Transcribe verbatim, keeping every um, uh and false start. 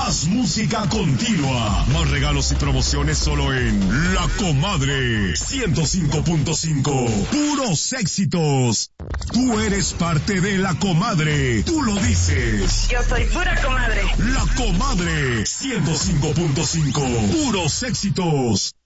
Más música continua. Más regalos y promociones solo en La Comadre. ciento cinco punto cinco. Puros éxitos. Tú eres parte de La Comadre. Tú lo dices. Yo soy pura comadre. La Comadre. ciento cinco punto cinco. Puros éxitos.